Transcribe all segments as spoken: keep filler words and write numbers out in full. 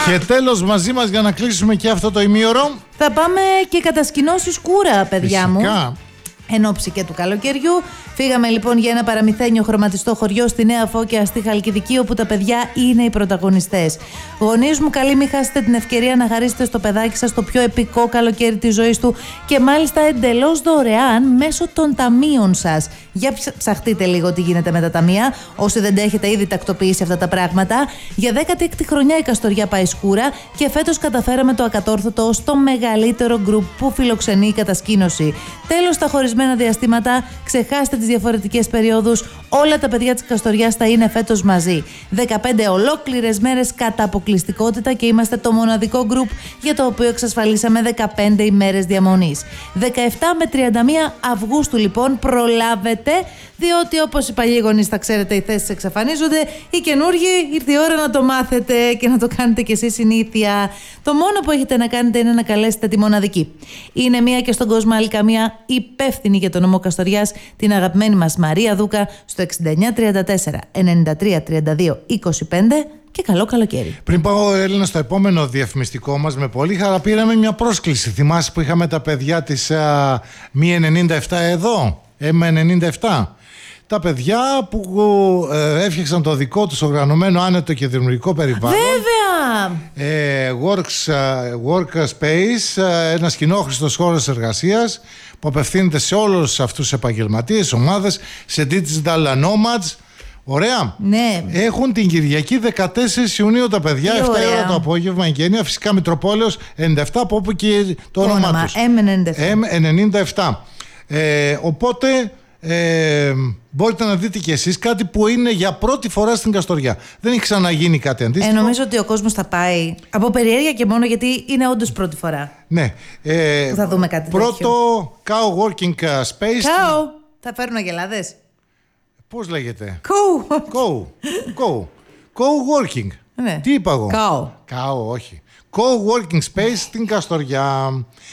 Και τέλος μαζί μας για να κλείσουμε και αυτό το ημίωρο. Θα πάμε και κατασκηνώσεις κούρα, παιδιά Φυσικά. μου. Εν ώψη και του καλοκαιριού. Φύγαμε λοιπόν για ένα παραμυθένιο χρωματιστό χωριό στη Νέα Φώκια, στη Χαλκιδική, όπου τα παιδιά είναι οι πρωταγωνιστές. Γονείς μου, καλή μην χάσετε την ευκαιρία να χαρίσετε στο παιδάκι σας το πιο επικό καλοκαίρι της ζωής του και μάλιστα εντελώς δωρεάν μέσω των ταμείων σας. Για ψαχτείτε λίγο τι γίνεται με τα ταμεία, όσοι δεν τα έχετε ήδη τακτοποιήσει αυτά τα πράγματα. Για δέκατη έκτη χρονιά η Καστοριά πάει σκούρα και φέτος καταφέραμε το ακατόρθωτο ως το μεγαλύτερο γκρουπ που φιλοξενεί η κατασκήνωση. Τέλος, τα χωρισμένα διαστήματα, ξεχάστε τις διαφορετικές περιόδους, όλα τα παιδιά της Καστοριάς θα είναι φέτος μαζί. δεκαπέντε ολόκληρες μέρες κατά αποκλειστικότητα και είμαστε το μοναδικό γκρουπ για το οποίο εξασφαλίσαμε δεκαπέντε ημέρες διαμονής. δεκαεπτά με τριάντα μία Αυγούστου λοιπόν προλάβετε, διότι όπως οι παλιοί γονείς θα ξέρετε οι θέσεις εξαφανίζονται, οι καινούργοι ήρθε η ώρα να το μάθετε και να το κάνετε κι εσείς συνήθεια. Το μόνο που έχετε να κάνετε είναι να καλέσετε τη μοναδική. Είναι μία και στον κόσμο άλλη καμία υπεύθυνη για τον νομό Καστοριάς, την αγαπημένη μας Μαρία Δούκα, στο εξήντα εννιά τριάντα τέσσερα ενενήντα τρία τριάντα δύο είκοσι πέντε και καλό καλοκαίρι. Πριν πάω, Έλληνα, στο επόμενο διαφημιστικό μας, με πολύ χαρά πήραμε μια πρόσκληση. Θυμάσαι που είχαμε τα παιδιά της uh, Μη ενενήντα επτά εδώ, εμ ενενήντα επτά. Τα παιδιά που ε, έφτιαξαν το δικό τους οργανωμένο, άνετο και δημιουργικό περιβάλλον. Βέβαια! Ε, works, uh, work space, uh, ένας κοινόχρηστος χώρος εργασίας που απευθύνεται σε όλους αυτούς τους επαγγελματίες, ομάδες, σε digital nomads. Ωραία. Ναι. Έχουν την Κυριακή δεκατέσσερις Ιουνίου τα παιδιά, Τι επτά ωραία. ώρα το απόγευμα, εγγένεια, φυσικά Μητροπόλεως ενενήντα επτά, από όπου και το Το όνομά όνομα, τους. εμ ενενήντα επτά. εμ ενενήντα επτά. Ε, οπότε ε, μπορείτε να δείτε κι εσείς κάτι που είναι για πρώτη φορά στην Καστοριά. Δεν έχει ξαναγίνει κάτι αντίστοιχο. Ε, νομίζω ότι ο κόσμος θα πάει από περιέργεια και μόνο γιατί είναι όντως πρώτη φορά. Ναι. Ε, που θα δούμε κάτι πρώτο τέτοιο. Cow Working Space. Κάω! Θα φέρουν αγελάδες. Πώς λέγεται? Κου! Cow. Cow. Cow Working. Ναι. Τι είπα εγώ? Κάω. Cow, όχι. Cow Working Space στην Καστοριά.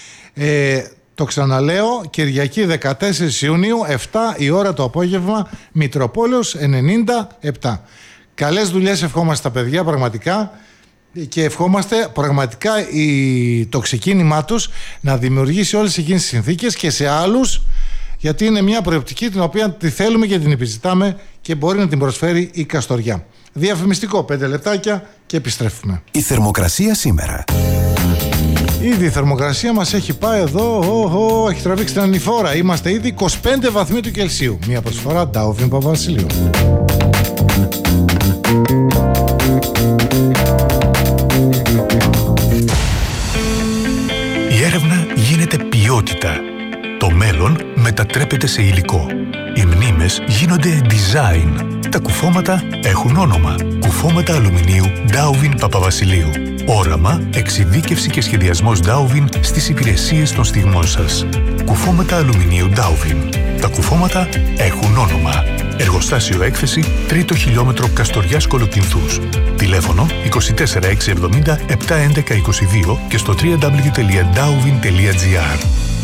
Ε, το ξαναλέω, Κυριακή δεκατέσσερις Ιουνίου, επτά η ώρα το απόγευμα, Μητροπόλεως ενενήντα επτά. Καλές δουλειές ευχόμαστε στα παιδιά, πραγματικά. Και ευχόμαστε πραγματικά η, το ξεκίνημά τους να δημιουργήσει όλες εκείνες τις συνθήκες και σε άλλους, γιατί είναι μια προοπτική την οποία τη θέλουμε και την επιζητάμε και μπορεί να την προσφέρει η Καστοριά. Διαφημιστικό, πέντε λεπτάκια και επιστρέφουμε. Η θερμοκρασία σήμερα. Ήδη η θερμοκρασία μας έχει πάει εδώ, ο, ο, έχει τραβήξει την ανηφόρα. Είμαστε ήδη είκοσι πέντε βαθμοί του Κελσίου. Μια προσφορά Ντάουβιν Παπαβασιλείου. Η έρευνα γίνεται ποιότητα. Το μέλλον μετατρέπεται σε υλικό. Οι μνήμες γίνονται design. Τα κουφώματα έχουν όνομα. Κουφώματα αλουμινίου Ντάουβιν Παπαβασιλείου. Όραμα, εξειδίκευση και σχεδιασμός Ντάουβιν στις υπηρεσίες των στιγμών σας. Κουφώματα αλουμινίου Ντάουβιν. Τα κουφώματα έχουν όνομα. Εργοστάσιο έκθεση, τρίτο χιλιόμετρο Καστοριάς Κολοκυνθούς. Τηλέφωνο είκοσι τέσσερα εξακόσια εβδομήντα επτακόσια έντεκα είκοσι δύο και στο double-u double-u double-u τελεία ντάουβιν τελεία τζι άρ.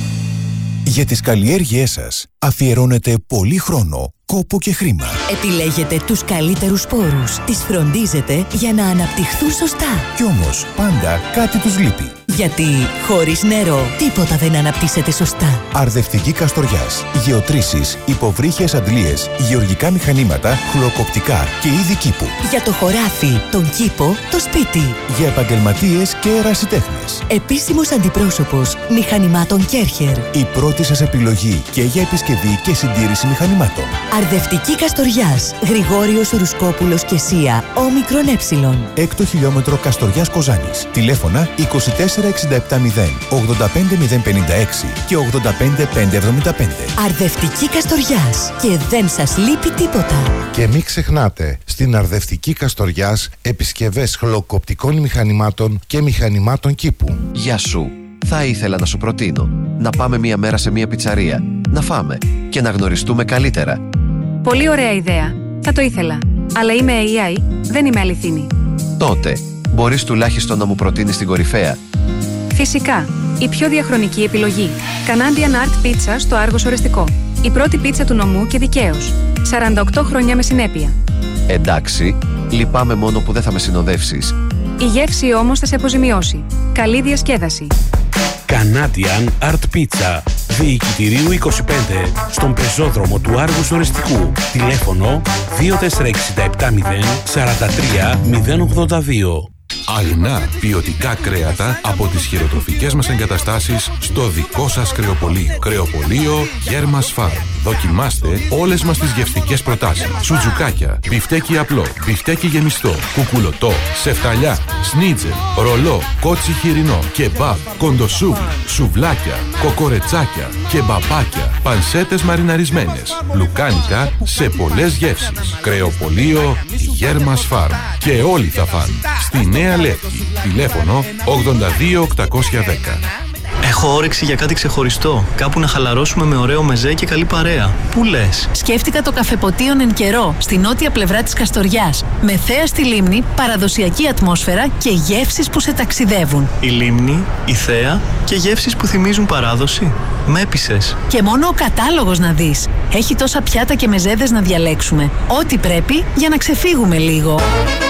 Για τις καλλιέργειές σας αφιερώνετε πολύ χρόνο, κόπο και χρήμα. Επιλέγετε τους καλύτερους σπόρους, τις φροντίζετε για να αναπτυχθούν σωστά. Κι όμως πάντα κάτι τους λείπει. Γιατί χωρίς νερό τίποτα δεν αναπτύσσεται σωστά. Αρδευτική Καστοριάς. Γεωτρήσεις, υποβρύχιες αντλίες, γεωργικά μηχανήματα, χλωκοπτικά και είδη κήπου. Για το χωράφι, τον κήπο, το σπίτι. Για επαγγελματίες και ερασιτέχνες. Επίσημος αντιπρόσωπος μηχανημάτων Κέρχερ. Η πρώτη σας επιλογή και για επισκευή και συντήρηση μηχανημάτων. Αρδευτική Καστοριάς. Γρηγόριος Ρουσκόπουλος και Σία. Όμικρον Έψιλον. Έκτο χιλιόμετρο Καστοριάς Κοζάνης. Τηλέφωνα είκοσι τέσσερα εξήντα επτά μηδέν ογδόντα πέντε μηδέν πενήντα έξι και ογδόντα πέντε πεντακόσια εβδομήντα πέντε. Αρδευτική Καστοριάς. Και δεν σας λείπει τίποτα. Και μην ξεχνάτε, στην Αρδευτική Καστοριάς επισκευές χλωκοπτικών μηχανημάτων και μηχανημάτων κήπου. Γεια σου. Θα ήθελα να σου προτείνω να πάμε μία μέρα σε μία πιτσαρία, να φάμε και να γνωριστούμε καλύτερα. Πολύ ωραία ιδέα. Θα το ήθελα. Αλλά είμαι έι άι, δεν είμαι αληθινή. Τότε, μπορείς τουλάχιστον να μου προτείνεις την κορυφαία. Φυσικά. Η πιο διαχρονική επιλογή. Canadian Art Pizza στο Άργος Ορεστικό. Η πρώτη πίτσα του νομού και δικαίως. σαράντα οκτώ χρόνια με συνέπεια. Εντάξει, λυπάμαι μόνο που δεν θα με συνοδεύσεις. Η γεύση όμως θα σε αποζημιώσει. Καλή διασκέδαση. Canadian Art Pizza. Διοικητηρίου είκοσι πέντε, στον πεζόδρομο του Άργους Οριστικού. Τηλέφωνο δύο τέσσερα έξι επτά μηδέν τέσσερα τρία μηδέν ογδόντα δύο. Αλνά ποιοτικά κρέατα από τις χειροτροφικές μας εγκαταστάσεις στο δικό σας κρεοπωλείο. Κρεοπωλείο Γέρμας Φαρμ. Δοκιμάστε όλες μας τις γευστικές προτάσεις. Σουτζουκάκια, μπιφτέκι απλό, μπιφτέκι γεμιστό, κουκουλωτό, σεφταλιά, σνίτζελ, ρολό, κότσι χοιρινό, κεμπάμπ, κοντοσούβλ, σουβλάκια, κοκορετσάκια, κεμπαπάκια, πανσέτες μαριναρισμένες, λουκάνικα σε πολλές γεύσεις. Κρεοπωλείο Γέρμας Φαρμ. Και όλοι θα φαν. Στη Νέα Λεύκη. Τηλέφωνο ογδόντα δύο οκτακόσια δέκα. Έχω όρεξη για κάτι ξεχωριστό. Κάπου να χαλαρώσουμε με ωραίο μεζέ και καλή παρέα. Πού λες? Σκέφτηκα το καφεποτίον Εν Καιρό, στη νότια πλευρά της Καστοριάς. Με θέα στη λίμνη, παραδοσιακή ατμόσφαιρα και γεύσεις που σε ταξιδεύουν. Η λίμνη, η θέα και γεύσεις που θυμίζουν παράδοση. Με έπεισες. Και μόνο ο κατάλογος να δεις. Έχει τόσα πιάτα και μεζέδες να διαλέξουμε. Ό,τι πρέπει για να ξεφύγουμε λίγο.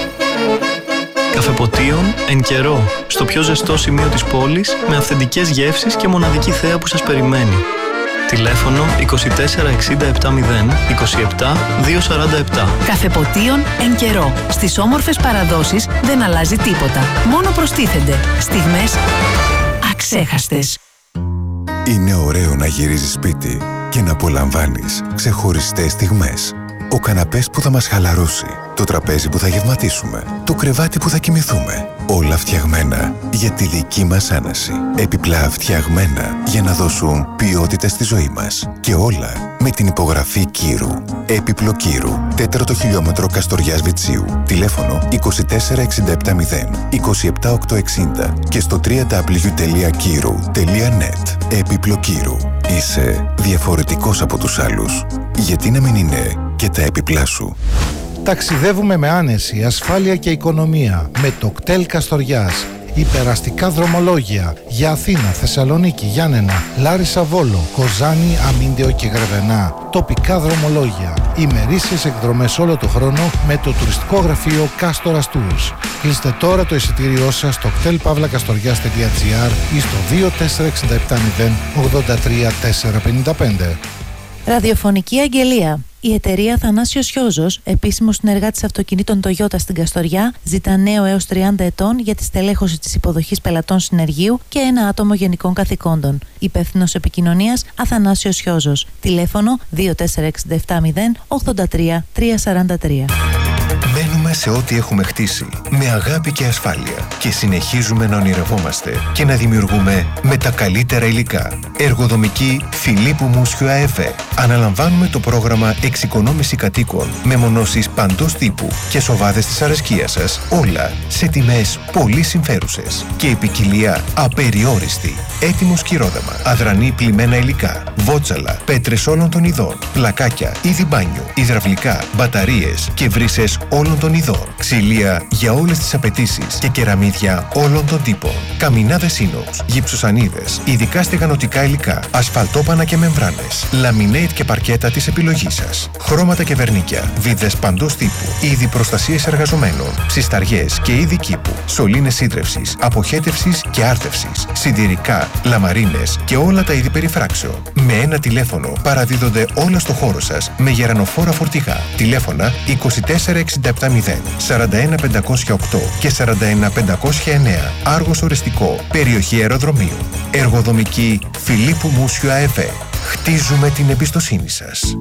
Καφεποτίον Εν Καιρό, στο πιο ζεστό σημείο της πόλης, με αυθεντικές γεύσεις και μοναδική θέα που σας περιμένει. Τηλέφωνο είκοσι τέσσερα εξήντα επτά μηδέν είκοσι επτά διακόσια σαράντα επτά. Καφεποτίον Εν Καιρό. Στις όμορφες παραδόσεις δεν αλλάζει τίποτα. Μόνο προστίθενται στιγμές αξέχαστες. Είναι ωραίο να γυρίζεις σπίτι και να απολαμβάνεις ξεχωριστές στιγμές. Ο καναπές που θα μας χαλαρώσει, το τραπέζι που θα γευματίσουμε, το κρεβάτι που θα κοιμηθούμε. Όλα φτιαγμένα για τη δική μας άνεση. Επιπλά φτιαγμένα για να δώσουν ποιότητα στη ζωή μας. Και όλα με την υπογραφή Κύρου. Έπιπλο Κύρου. Τέταρτο χιλιόμετρο Καστοριάς Βιτσίου. Τηλέφωνο είκοσι τέσσερα εξήντα επτά μηδέν είκοσι επτά οκτακόσια εξήντα και στο double-u double-u double-u τελεία κύρου τελεία net. Έπιπλο Κύρου. Είσαι διαφορετικός από τους άλλους. Γιατί να μην είναι και τα έπιπλά σου? Ταξιδεύουμε με άνεση, ασφάλεια και οικονομία με το κτέλ Καστοριάς. Υπεραστικά δρομολόγια για Αθήνα, Θεσσαλονίκη, Γιάννενα, Λάρισα, Βόλο, Κοζάνη, Αμίντεο και Γρεβενά. Τοπικά δρομολόγια. Ημερήσιες εκδρομές όλο το χρόνο με το τουριστικό γραφείο Κάστορας Tours. Κλείστε τώρα το εισιτήριό σας στο κτέλ παύλα καστοριάς τελεία τζι άρ ή στο δύο τέσσερα έξι επτά μηδέν ογδόντα τρία τετρακόσια πενήντα πέντε. Ραδιοφωνική αγγελία. Η εταιρεία Αθανάσιος Χιόζος, επίσημος συνεργάτης αυτοκινήτων Toyota στην Καστοριά, ζητά νέο έως τριάντα ετών για τη στελέχωση της υποδοχής πελατών συνεργείου και ένα άτομο γενικών καθηκόντων. Υπεύθυνος επικοινωνίας Αθανάσιος Χιόζος. Τηλέφωνο δύο τέσσερα έξι επτά μηδέν ογδόντα τρία τριακόσια σαράντα τρία. Μένουμε σε ό,τι έχουμε χτίσει με αγάπη και ασφάλεια και συνεχίζουμε να ονειρευόμαστε και να δημιουργούμε με τα καλύτερα υλικά. Εργοδομική Φιλίππου Μούσιου ΑΕΦΕ. Αναλαμβάνουμε το πρόγραμμα εξοικονόμηση κατοίκων με μονώσεις παντός τύπου και σοβάδες της αρεσκίας σας, όλα σε τιμές πολύ συμφέρουσες και η ποικιλία απεριόριστη. Έτοιμο σκυρόδεμα, αδρανή πλημμένα υλικά, βότσαλα, πέτρες όλων των ειδών, πλακάκια, είδη μπάνιου, υδραυλικά, μπαταρίες και βρύσες όλων των ειδών, ξυλία για όλες τις απαιτήσεις και κεραμίδια όλων των τύπων, καμινάδες ίνοξ, γυψοσανίδες, ειδικά στεγανοτικά υλικά, ασφαλτόπανα και μεμβράνες, λαμινέιτ και παρκέτα της επιλογής σας, χρώματα και βερνίκια, βίδες παντός τύπου, είδη προστασίες εργαζομένων, ψισταριές και είδη κήπου, σωλήνες σύντρευσης, αποχέτευσης και άρτευσης, σιδηρικά, λαμαρίνες και όλα τα είδη περιφράξεων. Με ένα τηλέφωνο παραδίδονται όλα στο χώρο σας με γερανοφόρα φορτηγά. Τηλέφωνα είκοσι τέσσερα εξήντα επτά μηδέν σαράντα ένα πεντακόσια οκτώ και σαράντα ένα πεντακόσια εννέα. Άργος Οριστικό, περιοχή αεροδρομίου. Εργοδομική Φιλίππου Μούσιου ΑΕΒΕ. Χτίζουμε την εμπιστοσύνη σας.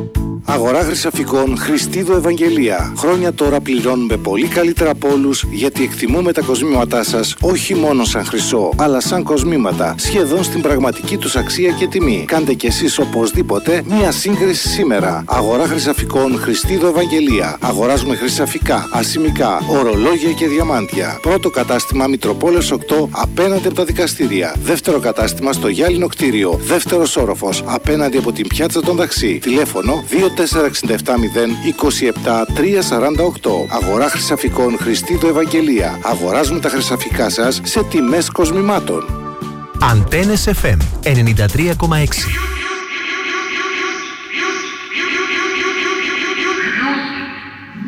Αγορά χρυσαφικών Χριστίδο Ευαγγελία. Χρόνια τώρα πληρώνουμε πολύ καλύτερα από όλους, γιατί εκτιμούμε τα κοσμήματά σας όχι μόνο σαν χρυσό, αλλά σαν κοσμήματα, σχεδόν στην πραγματική τους αξία και τιμή. Κάντε κι εσείς οπωσδήποτε μία σύγκριση σήμερα. Αγορά χρυσαφικών Χριστίδο Ευαγγελία. Αγοράζουμε χρυσαφικά, ασημικά, ορολόγια και διαμάντια. Πρώτο κατάστημα Μητροπόλεως οκτώ απέναντι από τα δικαστήρια. Δεύτερο κατάστημα στο Γυάλινο κτίριο. Δεύτερος όροφος απέναντι από την πιάτσα των Δαξί. Τηλέφωνο δύο τέσσερα έξι επτά μηδέν είκοσι επτά τριακόσια σαράντα οκτώ. Αγορά χρυσαφικών Χριστίδο Ευαγγελία. Αγοράζουμε τα χρυσαφικά σας σε τιμές κοσμημάτων. Αντένες εφ εμ ενενήντα τρία κόμμα έξι.